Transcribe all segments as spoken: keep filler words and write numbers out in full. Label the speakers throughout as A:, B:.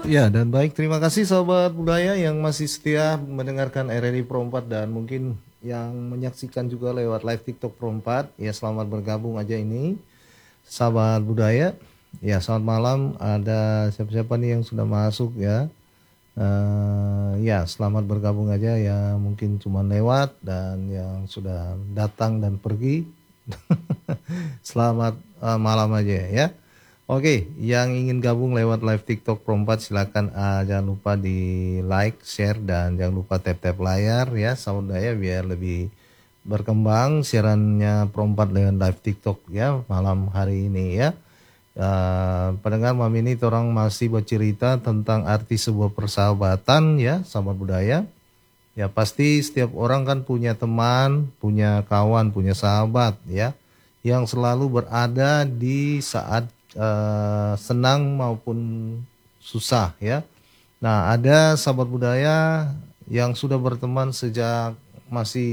A: Ya, dan baik, terima kasih sahabat budaya yang masih setia mendengarkan R R I Pro empat dan mungkin yang menyaksikan juga lewat live TikTok Pro empat. Ya, selamat bergabung aja ini sahabat budaya. Ya, selamat malam. Ada siapa-siapa nih yang sudah masuk ya. Eh, ya, selamat bergabung aja ya, mungkin cuma lewat dan yang sudah datang dan pergi. Selamat eh, malam aja ya. Oke, yang ingin gabung lewat live TikTok Pro empat silakan uh, jangan lupa di like, share dan jangan lupa tap-tap layar ya saudara biar lebih berkembang siarannya Pro empat lewat live TikTok ya malam hari ini ya. Uh, pendengar malam ini orang masih bercerita tentang arti sebuah persahabatan ya sahabat budaya. Ya pasti setiap orang kan punya teman, punya kawan, punya sahabat ya yang selalu berada di saat Uh, senang maupun susah ya. Nah ada sahabat budaya yang sudah berteman sejak masih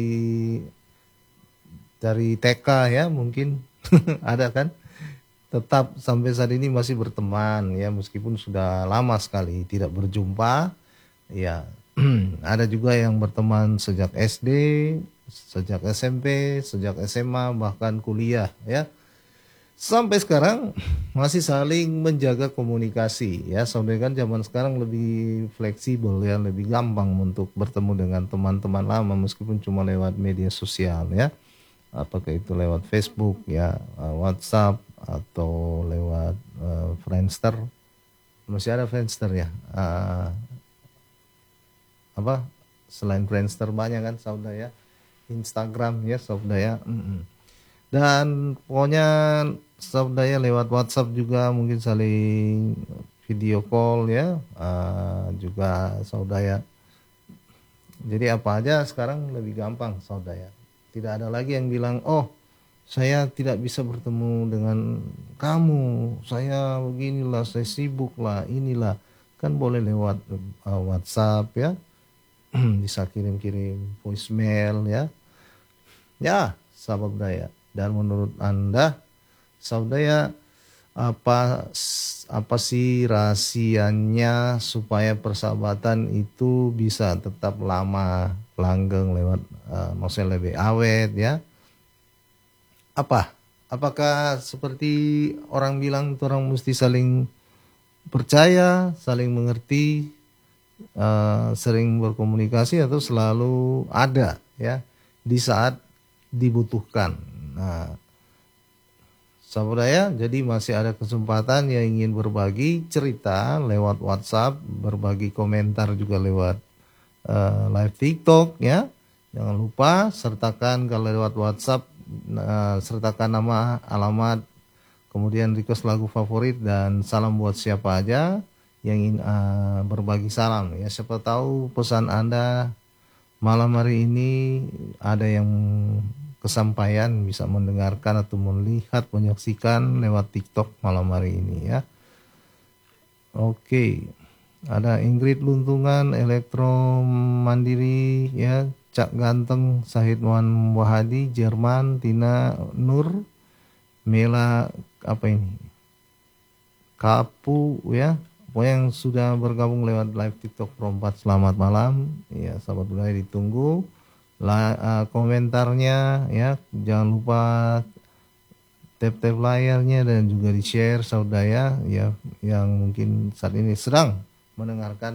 A: dari T K ya mungkin ada kan, tetap sampai saat ini masih berteman ya meskipun sudah lama sekali tidak berjumpa ya. Ada juga yang berteman sejak S D, sejak S M P, sejak S M A bahkan kuliah ya. Sampai sekarang masih saling menjaga komunikasi ya. Saudara kan zaman sekarang lebih fleksibel ya, lebih gampang untuk bertemu dengan teman-teman lama meskipun cuma lewat media sosial ya. Apakah itu lewat Facebook ya, WhatsApp atau lewat uh, Friendster. Masih ada Friendster ya. Uh, apa? Selain Friendster banyak kan saudara ya. Instagram ya saudara ya. Mm-mm. Dan pokoknya saudara lewat WhatsApp juga mungkin saling video call ya, uh, juga saudara. Jadi apa aja sekarang lebih gampang saudara. Tidak ada lagi yang bilang, oh saya tidak bisa bertemu dengan kamu, saya beginilah, saya sibuk lah, inilah. Kan boleh lewat uh, WhatsApp ya, bisa kirim-kirim voicemail ya. Ya sahabat budaya. Dan menurut Anda, saudara, apa apa sih rahasianya supaya persahabatan itu bisa tetap lama langgeng lewat, uh, maksudnya lebih awet ya? Apa? Apakah seperti orang bilang itu orang mesti saling percaya, saling mengerti, uh, sering berkomunikasi atau selalu ada ya di saat dibutuhkan? Nah, sahabat saya, jadi masih ada kesempatan yang ingin berbagi cerita lewat WhatsApp, berbagi komentar juga lewat uh, live TikTok ya. Jangan lupa sertakan kalau lewat WhatsApp, uh, sertakan nama, alamat, kemudian request lagu favorit dan salam buat siapa aja yang ingin uh, berbagi salam ya. Siapa tahu pesan Anda malam hari ini ada yang kesampaian, bisa mendengarkan atau melihat, menyaksikan lewat TikTok malam hari ini ya. Oke, ada Ingrid Luntungan, Elektro Mandiri ya, Cak Ganteng, Sahid Wan Wahadi, Jerman, Tina Nur, Mela apa ini, Kapu ya. Pokoknya yang sudah bergabung lewat live TikTok Pro empat, selamat malam ya sahabat budaya, ditunggu La, uh, komentarnya ya, jangan lupa tap-tap layarnya dan juga di share saudara ya yang mungkin saat ini sedang mendengarkan